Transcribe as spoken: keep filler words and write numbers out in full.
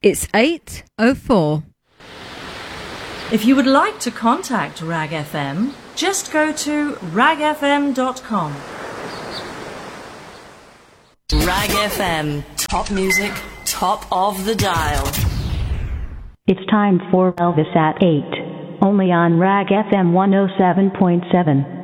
It's eight oh four. If you would like to contact Rag F M, just go to rag f m dot com. Rag F M, top music, top of the dial. It's time for Elvis at eight, only on Rag F M one oh seven point seven.